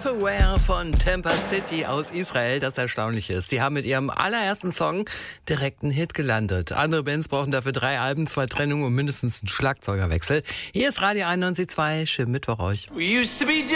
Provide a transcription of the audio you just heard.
Self-Aware von Tampa City aus Israel. Das Erstaunliche ist, die haben mit ihrem allerersten Song direkt einen Hit gelandet. Andere Bands brauchen dafür 3 Alben, 2 Trennungen und mindestens einen Schlagzeugerwechsel. Hier ist Radio 91.2. Schönen Mittwoch euch.